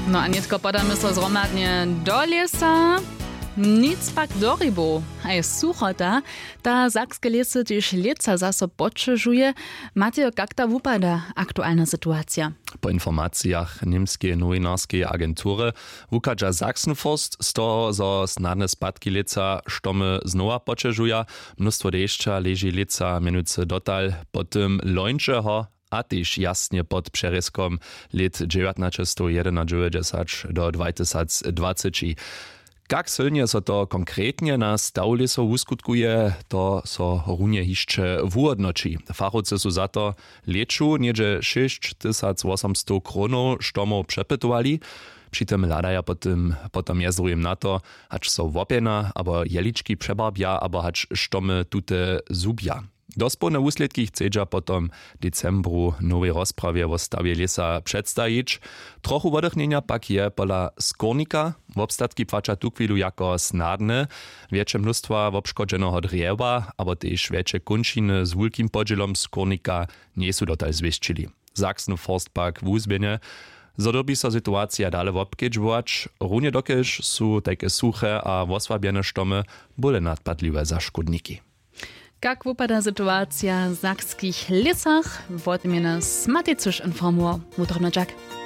No a nietko podamy so zromadnie do lesa, nic pak do rybu. A jest suchota, ta sakskie lesy też leca zaso podczyżuje. Mateo, jak ta wupada aktualna sytuacja? Po informacjach niemskiej nowinarskiej agentury wukaja Sachsenforst z toho, zo snadne spadki leca štomy znowa podczyżuja. Mnóstwo deszcza leży leca minuce dotal po tym lończego, a też jasnie pod przeryskom lat 1991 do 2020. Jak silnie so to konkretnie na stawleso uskutkuje, to so runie jeszcze wuodnoči. Fachowcy su za to leczu niedzie 6800 kronów štomów przepytowali. Przy tym ladaja potom jezrujem na to, hacz so wopena, abo jeliczki przebarbia, abo hacz štomy tute zubja. Dospolne úsledky chcedža potom decembru nowej rozprawie o stawie lesa przedstawić. Trochu wodechnienia pak je pola skórnika. Wobstatki płača tu chwilu jako snadne. Większe mnóstwa obszkodzonego drzewa, aber też większe kończyny z wielkim podzielom skórnika nie są dotal zwieścili. Sachsenforstpark w Uzbienie zrobi so sytuacja dalej wobkedźować, runie dokež są takie suche a osłabione štomy bole nadpadliwe za szkodniki. Jak wypada sytuacja w sakskich lesach? Wodmiene Maticusz informował. Mutromna Jack.